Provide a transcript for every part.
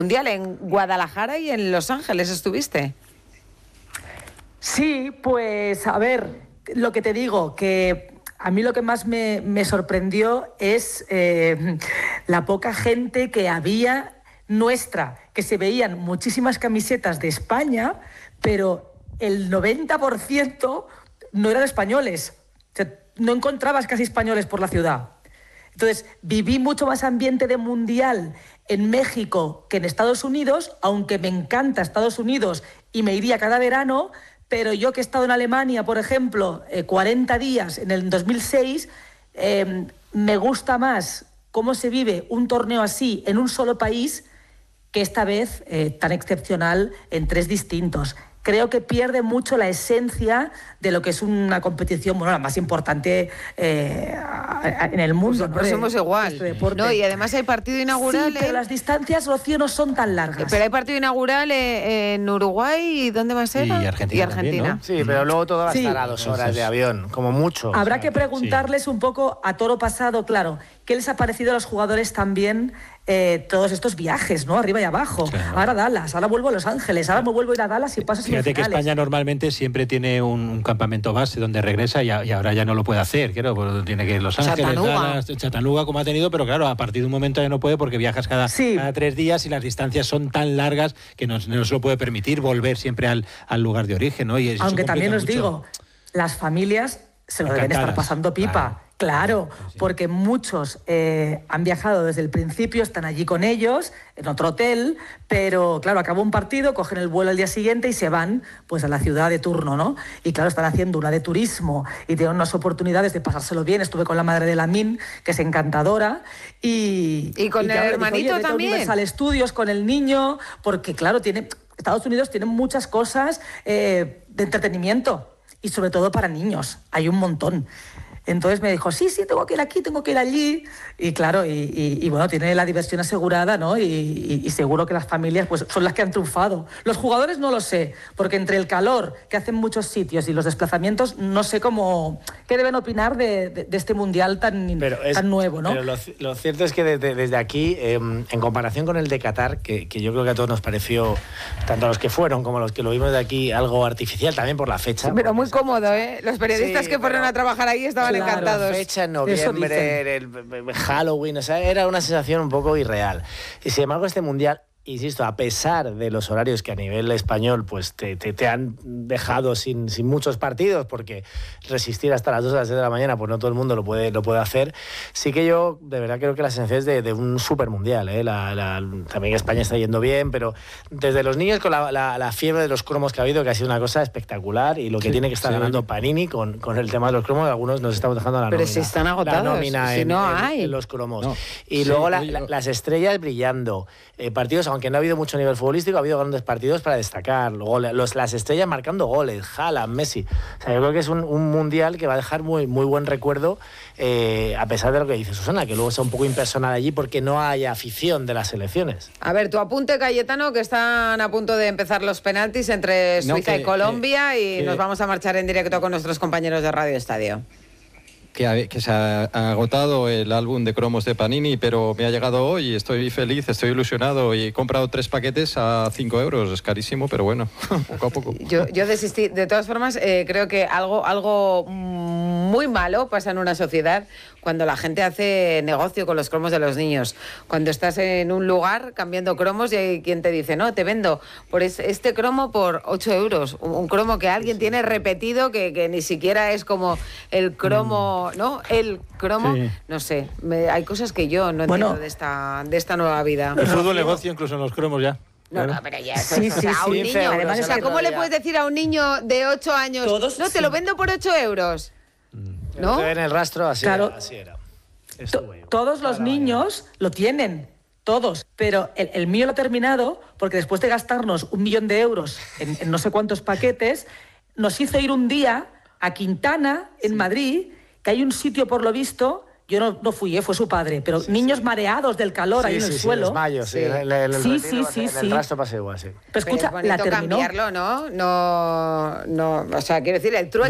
Mundial en Guadalajara y en Los Ángeles estuviste. Sí, pues a ver, lo que te digo, que a mí lo que más me sorprendió es la poca gente que había nuestra, que se veían muchísimas camisetas de España, pero el 90% no eran españoles. O sea, no encontrabas casi españoles por la ciudad. Entonces, viví mucho más ambiente de mundial en México que en Estados Unidos, aunque me encanta Estados Unidos y me iría cada verano, pero yo que he estado en Alemania, por ejemplo, 40 días en el 2006, me gusta más cómo se vive un torneo así en un solo país que esta vez tan excepcional en 3 distintos. Creo que pierde mucho la esencia de lo que es una competición, bueno, la más importante en el mundo. Pues somos igual. No, y además hay partido inaugural. Sí, pero las distancias, Rocío, no son tan largas. Pero hay partido inaugural en Uruguay, ¿y dónde va a ser? Y Argentina. También, ¿no? Sí, pero luego todo va a estar a 2 horas de avión, como mucho. Habrá que preguntarles un poco a toro pasado, claro, ¿qué les ha parecido a los jugadores también todos estos viajes, ¿no? Arriba y abajo. Claro. Ahora Dallas, ahora vuelvo a Los Ángeles, ahora me vuelvo a ir a Dallas y paso semifinales. Fíjate que España normalmente siempre tiene un campamento base donde regresa y ahora ya no lo puede hacer, claro, porque tiene que ir a Los Ángeles, Dallas, Chattanooga, como ha tenido, pero claro, a partir de un momento ya no puede porque viajas cada 3 días y las distancias son tan largas que no se lo puede permitir volver siempre al lugar de origen, ¿no? Y aunque también os digo, las familias se lo deben estar pasando pipa. Claro, porque muchos han viajado desde el principio, están allí con ellos, en otro hotel, pero claro, acabó un partido, cogen el vuelo al día siguiente y se van pues a la ciudad de turno, ¿no? Y claro, están haciendo una de turismo y tienen unas oportunidades de pasárselo bien. Estuve con la madre de Lamin, que es encantadora, y con el hermanito dijo, también. Universal Studios con el niño, porque claro, Estados Unidos tiene muchas cosas de entretenimiento y sobre todo para niños, hay un montón. Entonces me dijo, sí, tengo que ir aquí, tengo que ir allí. Y claro, y bueno, tiene la diversión asegurada, ¿no? Y seguro que las familias pues son las que han triunfado. Los jugadores no lo sé, porque entre el calor que hacen muchos sitios y los desplazamientos, no sé qué deben opinar de este mundial tan nuevo, ¿no? Pero lo cierto es que desde aquí, en comparación con el de Qatar, que yo creo que a todos nos pareció, tanto a los que fueron como a los que lo vimos de aquí, algo artificial, también por la fecha. Sí, pero muy cómodo, ¿eh? Los periodistas que fueron a trabajar ahí estaban encantados. La fecha en noviembre, el Halloween, o sea, era una sensación un poco irreal. Y sin embargo, este mundial, insisto, a pesar de los horarios que a nivel español pues te han dejado sin muchos partidos, porque resistir hasta las 2 a las 6 de la mañana, pues no todo el mundo lo puede hacer, sí que yo de verdad creo que la sensación es de un super mundial, ¿eh? También España está yendo bien, pero desde los niños con la fiebre de los cromos que ha habido, que ha sido una cosa espectacular, y lo que tiene que estar ganando Panini con el tema de los cromos, algunos nos estamos dejando la nómina. Pero si están agotados, la nómina si no hay. en los cromos. No. Y luego las estrellas brillando, partidos, aunque no ha habido mucho nivel futbolístico, ha habido grandes partidos para destacar. Luego las estrellas marcando goles, Haaland, Messi. O sea, yo creo que es un mundial que va a dejar muy, muy buen recuerdo, a pesar de lo que dice Susana, que luego sea un poco impersonal allí porque no hay afición de las selecciones. A ver, tu apunte, Cayetano, que están a punto de empezar los penaltis entre Suiza y Colombia, y nos vamos a marchar en directo con nuestros compañeros de Radio Estadio. Que se ha agotado el álbum de cromos de Panini, pero me ha llegado hoy, estoy feliz, estoy ilusionado y he comprado 3 paquetes a 5 euros, es carísimo, pero bueno, poco a poco. Yo desistí. De todas formas, creo que algo muy malo pasa en una sociedad cuando la gente hace negocio con los cromos de los niños. Cuando estás en un lugar cambiando cromos y hay quien te dice, no, te vendo por este cromo por 8 euros. Un cromo que alguien tiene repetido, que ni siquiera es como el cromo, ¿no? El cromo, no sé. Hay cosas que yo no entiendo de esta nueva vida. El fútbol negocio incluso en los cromos ya. No, pero ya a un niño. Además, o sea, ¿cómo le puedes decir a un niño de 8 años, no, te lo vendo por 8 euros? ¿No? Te ven el rastro, así claro, era. Todos los niños lo tienen, todos, pero el mío lo ha terminado porque después de gastarnos 1 millón de euros en no sé cuántos paquetes, nos hizo ir un día a Quintana, en Madrid, que hay un sitio, por lo visto, yo no fui, fue su padro, pero niños mareados del calor ahí en el suelo. Desmayos, sí. El rastro pasa igual, sí. Pero escucha, la terminó. Cambiarlo, ¿no? O sea, quiero decir, el trueque,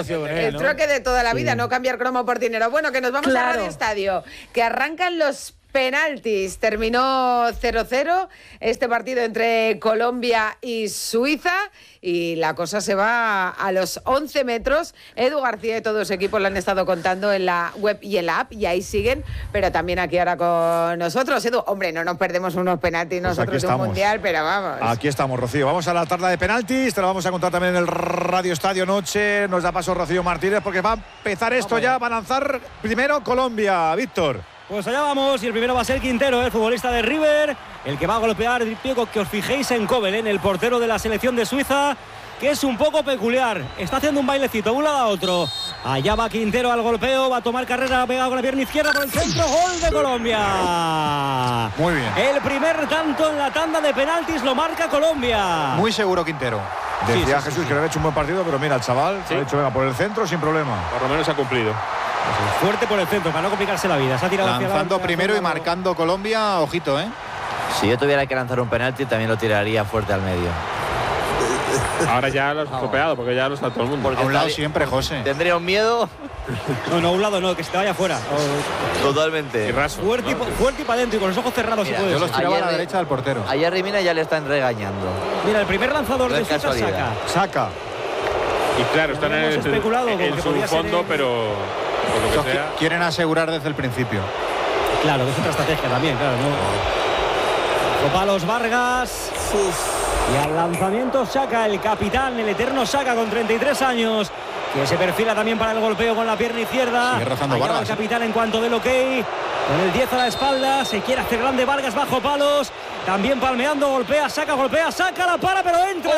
trueque de toda la vida, no cambiar cromo por dinero. Bueno, que nos vamos a Radio Estadio, que arrancan los penaltis. Terminó 0-0 este partido entre Colombia y Suiza y la cosa se va a los 11 metros. Edu García y todo su equipo lo han estado contando en la web y en la app y ahí siguen, pero también aquí ahora con nosotros. Edu, hombre, no nos perdemos unos penaltis Pues nosotros de un mundial, pero vamos. Aquí estamos, Rocío. Vamos a la tanda de penaltis, te lo vamos a contar también en el Radio Estadio Noche. Nos da paso Rocío Martínez porque va a empezar esto ya. Va a lanzar primero Colombia. Víctor. Pues allá vamos, y el primero va a ser Quintero, el futbolista de River, el que va a golpear, que os fijéis en Kobel, el portero de la selección de Suiza, que es un poco peculiar. Está haciendo un bailecito de un lado a otro. Allá va Quintero al golpeo, va a tomar carrera, pegado con la pierna izquierda por el centro. ¡Gol de Colombia! Muy bien. El primer tanto en la tanda de penaltis lo marca Colombia. Muy seguro Quintero. Decía Jesús que le había hecho un buen partido, pero mira, el chaval se ha hecho venga por el centro sin problema. Por lo menos ha cumplido. Fuerte por el centro, para no complicarse la vida. Se ha tirado lanzando primero y marcando Colombia, ojito, ¿eh? Si yo tuviera que lanzar un penalti, también lo tiraría fuerte al medio. Ahora ya lo has copiado, porque ya lo está todo el mundo. Porque a un lado siempre, José. ¿Tendría un miedo? No, a un lado no, que se te vaya fuera. Totalmente. Y raso. Fuerte y para adentro y con los ojos cerrados. Mira, si Yo puedes. los tiraba a la derecha del portero. Ayer Rimina ya le están regañando. Mira, el primer lanzador de Suiza Saca. Y claro, están en su fondo, pero por lo que sea. Quieren asegurar desde el principio. Claro, que es otra estrategia también, claro, ¿no? Palos Vargas. Y al lanzamiento Saka, el capitán, el eterno Saka con 33 años, que se perfila también para el golpeo con la pierna izquierda. Sigue rozando Vargas. El capitán en cuanto del ok, con el 10 a la espalda, se quiere hacer grande Vargas bajo palos, también palmeando, golpea, Saka, la para, pero entra.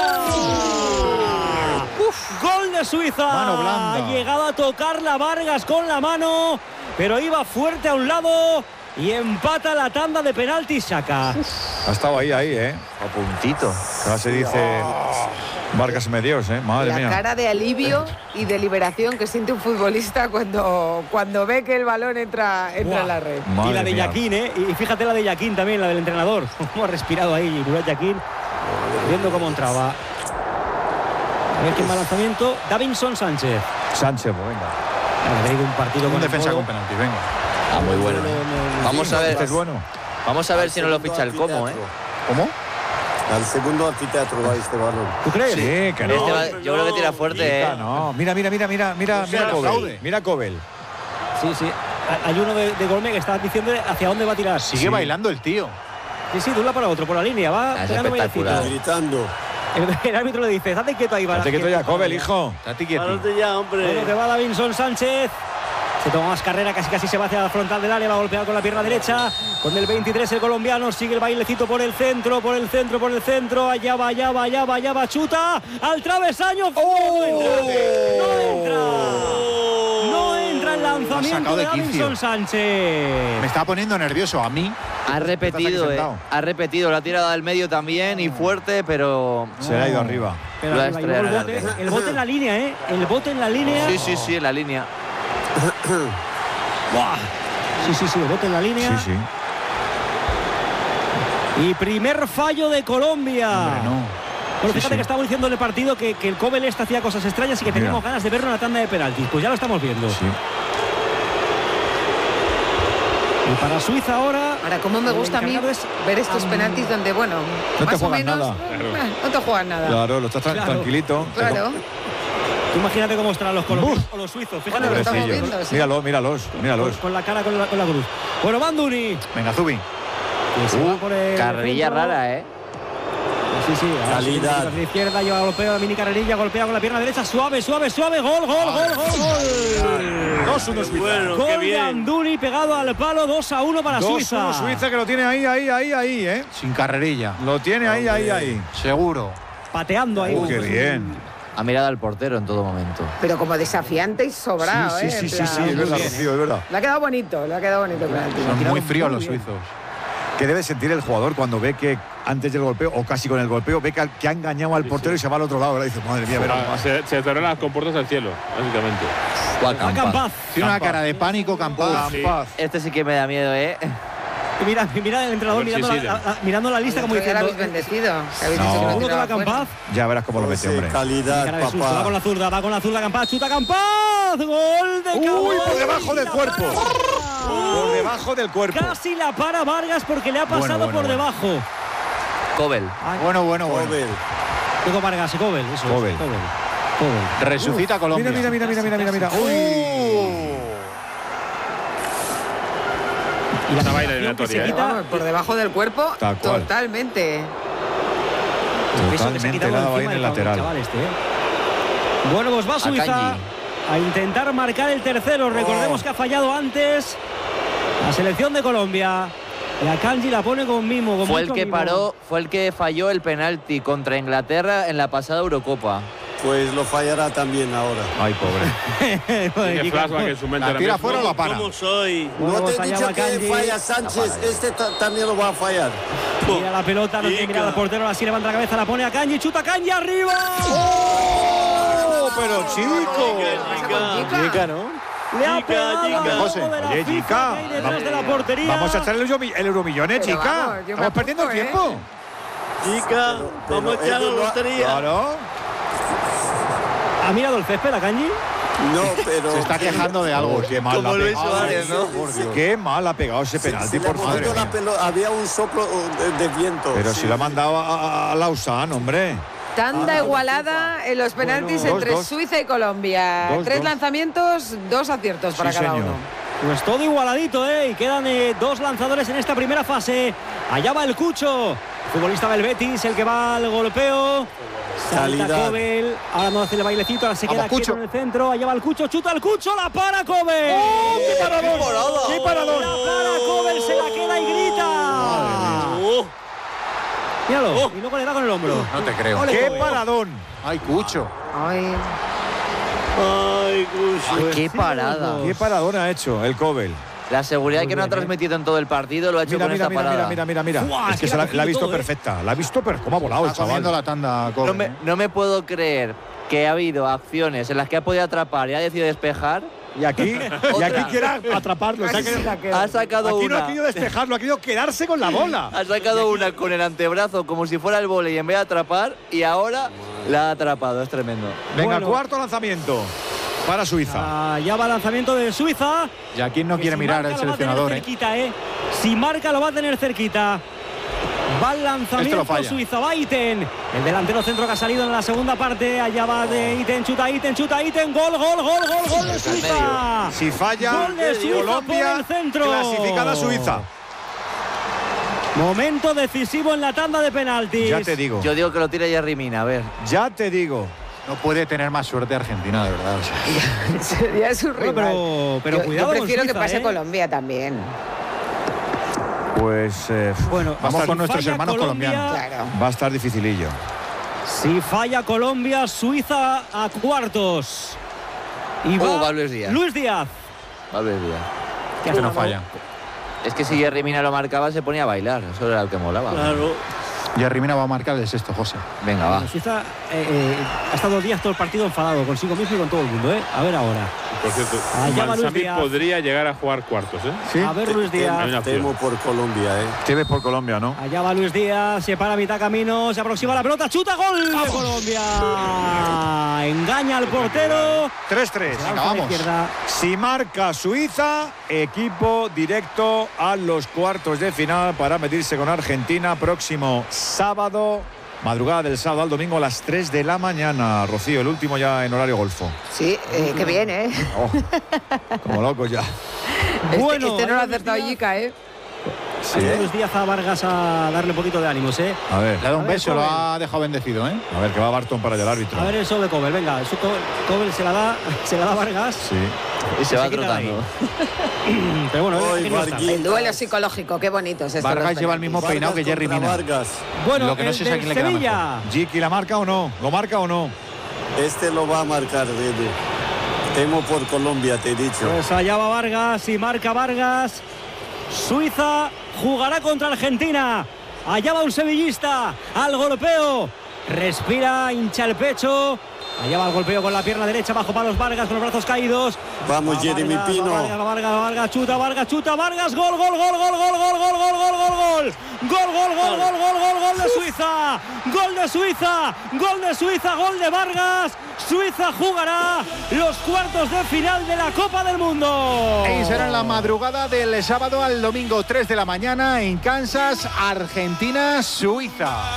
Gol de Suiza. Mano blanda. Ha llegado a tocar la Vargas con la mano, pero iba fuerte a un lado y empata la tanda de penaltis Saka. Ha estado ahí, ¿eh? A puntito. Ahora se dice Vargas Medios, ¿eh? Madre mía. La cara de alivio y de liberación que siente un futbolista cuando ve que el balón entra en la red. Madre y la de mía. Yaquín, y fíjate la de Yaquín también, la del entrenador. Cómo ha respirado ahí Murat Yaquín, viendo cómo entraba. A ver quién va al lanzamiento. Davinson Sánchez. Sánchez, pues venga. Ha tenido un partido Un con defensa el con penalti, venga. Ah, muy bueno. Vamos a ver. Este es bueno. Vamos a ver si no lo ficha el Como, ¿eh? ¿Cómo? Al segundo anfiteatro va este balón. ¿Tú crees? Sí, que no. Yo creo que tira fuerte, ¿eh? No, mira Kobel. Mira Kobel. Sí. Hay uno de Golme que está diciendo hacia dónde va a tirar. Sigue bailando el tío. Sí, de un lado para otro, por la línea. Va Es pegando espectacular. bailecito. Gritando. El árbitro le dice, date quieto ahí. Date quieto ya, Kobel, hijo. Date quieto. Párate ya, hombre. Bueno, que va Davinson Sánchez. Se toma más carrera, casi se va hacia la frontal del área, va a golpear con la pierna derecha. Con el 23 el colombiano, sigue el bailecito por el centro. Allá va, chuta al travesaño. No entra el lanzamiento de Davinson Sánchez. Me está poniendo nervioso a mí. Ha repetido, la ha tirado al medio también y fuerte, pero Se le ha ido arriba. Pero Lo ha arriba, estrellado el bote en la línea, ¿eh? El bote en la línea. Sí, en la línea. ¡Buah! Sí, el bote en la línea. Sí. Y primer fallo de Colombia. Hombre, no. Bueno, fíjate que estamos diciendo en el partido que el Kobel hacía cosas extrañas y que teníamos ganas de verlo en la tanda de penaltis. Pues ya lo estamos viendo. Sí. Y para Suiza ahora... Ahora, cómo me gusta a mí ver estos penaltis donde, bueno, No te más o juegas menos, nada. no te juegas nada. Claro, lo estás tranquilito. Claro. Tú imagínate cómo estarán los colombianos o los suizos. Fíjate Bueno, lo que estamos Pobrecillos. viendo, sí. Míralos. con la cara con la cruz. Bueno, Banduni. Venga, Zubi. Que se va por el Carrerilla centro. rara, ¿eh? Sí. Calidad. A la izquierda, yo golpeo la mini carrerilla, golpea con la pierna derecha, suave. Gol. 2-1 Bueno, Gol qué de bien. Anduni pegado al palo, 2-1 para Suiza. 2-1 Suiza que lo tiene ahí, ¿eh? Sin carrerilla. Lo tiene ahí. Seguro. Pateando ahí. Qué bien. Ha mirado al portero en todo momento. Pero como desafiante y sobrado, Sí, en es plan, verdad, muy bien, Rocío, es verdad. Le ha quedado bonito el penalti. Son muy fríos los suizos. ¿Qué debe sentir el jugador cuando ve que antes del golpeo, o casi con el golpeo, ve que ha engañado al portero y se va al otro lado? ¿Verdad? Dice, madre mía, verá. Se cerraron las compuertas al cielo, básicamente. A Campaz. Tiene una cara de pánico, Campaz. Sí. Campaz. Este sí que me da miedo, ¿eh? Mira el entrenador mirando la lista como diciendo. habéis bendecido. Uno con la Campaz. Ya verás cómo lo mete, hombre. Calidad, papá. Va con la zurda Campaz, chuta Campaz. Gol de Campaz. Uy, por debajo del cuerpo. Por debajo del cuerpo. Casi la para Vargas porque le ha pasado por debajo. Kobel. Bueno. Digo Vargas y Kobel. Eso Kobel. es, Kobel. Resucita Colombia. Mira. Uy. Y la baila eliminatoria, Por debajo del cuerpo, Tal cual. totalmente. Totalmente helado ahí en el lateral. Bueno, pues va Suiza a intentar marcar el tercero. Recordemos que ha fallado antes la selección de Colombia. Y a Kanji la pone con mimo. Fue el que falló el penalti contra Inglaterra en la pasada Eurocopa. Pues lo fallará también ahora. Ay, pobre. Tiene flashback en su mente. La tira fuera o la para. ¿Cómo soy? Bueno, No te he fallaba dicho que Kanji. falla Sánchez. Este también lo va a fallar. Mira la pelota, no tiene mirada al portero. Así levanta la cabeza, la pone a Kanji. Chuta Kanji arriba. ¡Oh! Pero chico. Chica, ¿no? Le ha pegado al José, logo de la oye, FIFA chica, que hay detrás de la portería. Vamos a echar el Euromillones, Pero chica. vamos, yo me Estamos perdiendo apunto, tiempo. Chica, vamos a echar la lotería. Claro. ¿Ha mirado el césped a Kanji? No, pero... Se está quejando de algo. Qué mal Como ha Luis pegado. Suárez, ¿no? Por Dios. Qué mal ha pegado ese penalti, por favor. Había un soplo de viento. Pero si lo ha mandado a Lausanne, hombre. Tanda igualada en los penaltis entre 2-2. Suiza y Colombia. 2-2. 3 lanzamientos, 2 aciertos para cada señor. uno. Pues todo igualadito, y quedan 2 lanzadores en esta primera fase. Allá va el Cucho, futbolista del Betis, el que va al golpeo. Salta Kobel, ahora no hace el bailecito, ahora se queda quieto en el centro. Allá va el Cucho, chuta el Cucho, la para Kobel. ¡Oh, qué paradón! ¡Qué paradón! La para Kobel, se la queda y grita. Míralo, y luego le da con el hombro. No te creo. Ole, ¡Qué Kobel. paradón! ¡Ay, Cucho! Ay, Ay, Cucho. Ay, qué parada. ¡Qué paradón ha hecho el Kobel! La seguridad que no ha transmitido en todo el partido lo ha hecho con esta parada. Mira. Buah, Es que es se que la ha visto todo, perfecta. La ha visto, pero cómo ha volado el Está comiendo chaval. la tanda, Kobel. No me puedo creer que ha habido acciones en las que ha podido atrapar y ha decidido despejar. Y aquí quiere atraparlo. Ha sacado Aquí no una. ha querido despejarlo, ha querido quedarse con la bola. Ha sacado una con el antebrazo como si fuera el vóley en vez de atrapar y ahora la ha atrapado. Es tremendo. Venga, Bueno. cuarto lanzamiento para Suiza. Ya va lanzamiento de Suiza. Y aquí no Que quiere si mirar marca, el lo va a tener seleccionador, cerquita, Si marca lo va a tener cerquita. Va el lanzamiento falla. Suiza, va Iten. El delantero centro que ha salido en la segunda parte. Allá va de Iten, chuta Iten. Gol de Suiza. Si falla, Gol de Suiza Colombia por el centro. clasificada Suiza. Momento decisivo en la tanda de penaltis. Ya te digo. Yo digo que lo tira Jerry Mina, a ver. Ya te digo. No puede tener más suerte Argentina, de verdad. O sea. sería su rival. Pero Yo cuidado con prefiero Suiza, que pase Colombia también. Pues Bueno, Vamos si con nuestros falla hermanos Colombia, colombianos. Claro. va a estar dificilillo. Si falla Colombia, Suiza a cuartos. Y va Luis Díaz. Luis Díaz. Va a ver, Díaz. Que no falla. Es que si Jerry Mina lo marcaba se ponía a bailar. Eso era el que molaba. Claro. Y Arrimina va a marcar el sexto, José. Venga, va. Suiza ha estado Díaz todo el partido enfadado consigo mismo y con todo el mundo, A ver ahora. Por cierto, Allá va Luis Balsamic Díaz. podría llegar a jugar cuartos, ¿Sí? A ver Luis Hay Díaz. una opción. Temo por Colombia, Te ves por Colombia, ¿no? Allá va Luis Díaz, se para a mitad camino, se aproxima la pelota, chuta, gol de Colombia. Engaña al portero. 3-3. Venga, vamos. Si marca Suiza, equipo directo a los cuartos de final para medirse con Argentina próximo sábado, madrugada del sábado al domingo a las 3 de la mañana. Rocío, el último ya en horario golfo. Sí, qué bien, Como locos ya. Bueno, este no lo ha acertado Yica, Sí, Luis Díaz a Vargas a darle un poquito de ánimos, A ver, Le ha dado un A ver, beso, lo Kobel. ha dejado bendecido, ¿eh? a ver que va Barton para el árbitro. A ver eso de Kobel, venga, eso Kobel se la da a Vargas. Sí. Y se va quita de trotando. Pero bueno, Hoy es que no está. Vargas. El duelo psicológico, qué bonito es esto. Vargas lleva el mismo peinado que Jerry Mina. Vargas. Bueno, Lo que no el sé es a del quién le queda Sevilla. Jiki, ¿la marca o no? ¿Lo marca o no? Este lo va a marcar, Dede. Temo por Colombia, te he dicho. Pues allá va Vargas y marca Vargas. Suiza jugará contra Argentina. Allá va un sevillista al golpeo. Respira, hincha el pecho. Allá va el golpeo con la pierna derecha, bajo palos Vargas, con los brazos caídos. Vamos, Jeremy Pino. Vargas, chuta, Vargas, gol, gol, gol, gol, gol, gol, gol, gol, gol, gol, gol. Gol de Suiza. Gol de Suiza, gol de Suiza, gol de Vargas. Suiza jugará los cuartos de final de la Copa del Mundo. Y será en la madrugada del sábado al domingo, 3 de la mañana en Kansas, Argentina, Suiza.